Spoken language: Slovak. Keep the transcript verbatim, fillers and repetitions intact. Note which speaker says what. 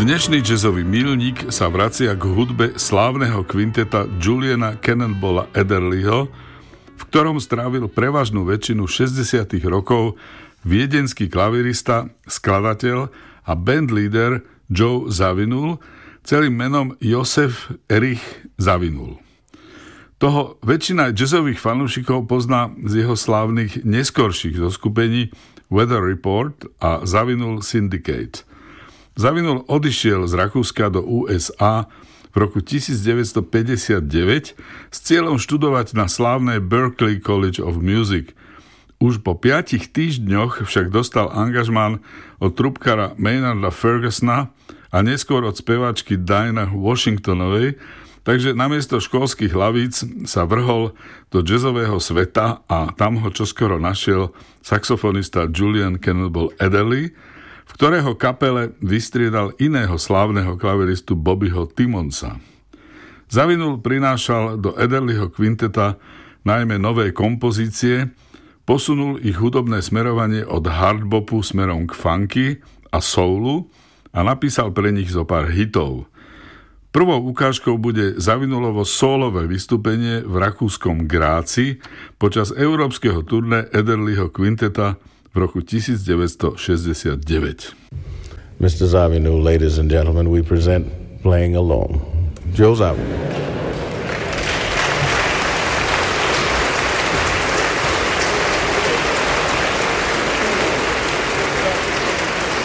Speaker 1: Dnešný jazzový milník sa vracia k hudbe slávneho kvinteta Juliana Cannonballa Adderleyho, v ktorom strávil prevažnú väčšinu šesťdesiatych rokov viedenský klavirista, skladateľ a bandleader Joe Zawinul, celým menom Josef Erich Zawinul. Toho väčšina jazzových fanúšikov pozná z jeho slávnych neskorších zoskupení Weather Report a Zawinul Syndicate. Zawinul odišiel z Rakúska do ú es á v roku devätnásťstopäťdesiatdeväť s cieľom študovať na slávnej Berklee College of Music. Už po piatich týždňoch však dostal angažmán od trubkára Maynarda Fergusona a neskôr od speváčky Dinah Washingtonovej, takže namiesto školských lavíc sa vrhol do jazzového sveta a tam ho čoskoro našiel saxofonista Julian Cannonball Adderley, v ktorého kapele vystriedal iného slávneho klaviristu Bobbyho Timmonsa. Zawinul prinášal do Adderleyho kvinteta najmä nové kompozície, posunul ich hudobné smerovanie od hardbopu smerom k funky a soulu a napísal pre nich zo pár hitov. Prvou ukážkou bude Zavinulovo sólové vystúpenie v rakúskom Gráci počas európskeho turné Adderleyho kvinteta v roku devätnásťstošesťdesiatdeväť.
Speaker 2: mister Zawinul, ladies and gentlemen, we present Playing Alone. Joe Zawinul.